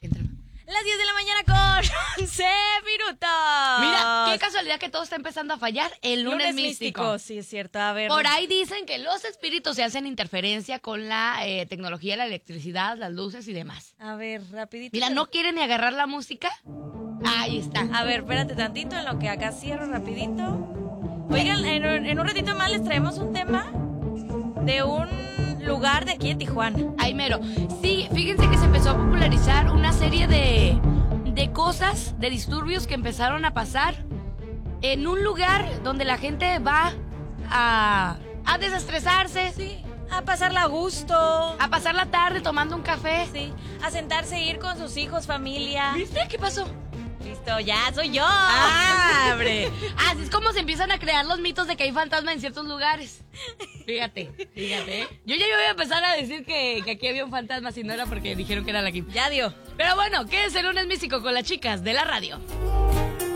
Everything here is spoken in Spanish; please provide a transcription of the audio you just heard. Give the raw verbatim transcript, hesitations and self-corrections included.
Entre... Las diez de la mañana con once minutos. Mira, qué casualidad que todo está empezando a fallar el lunes, Lunes místico. místico. Sí, es cierto. A ver. Por ahí dicen que los espíritus se hacen interferencia con la eh, tecnología, la electricidad, las luces y demás. A ver, rapidito. Mira, ¿no quieren ni agarrar la música? Ahí está. A ver, espérate tantito en lo que acá cierro rapidito. Oigan, en, un- en un ratito más les traemos un tema de un lugar de aquí de Tijuana. Ay, mero. Sí, fíjense que se empezó a popularizar una serie de, de cosas, de disturbios que empezaron a pasar en un lugar donde la gente va a, a desestresarse, Sí, a pasarla a gusto. a pasar la tarde tomando un café. Sí, a sentarse, ir con sus hijos, familia. ¿Viste? ¿Qué pasó? Listo, ya soy yo. ¡Abre! Así es como se empiezan a crear los mitos de que hay fantasma en ciertos lugares. Fíjate, fíjate. ¿eh? Yo ya iba a empezar a decir que, que aquí había un fantasma si no era porque dijeron que era la Kim. Ya dio. Pero bueno, ¿qué es el lunes místico con las chicas de la radio?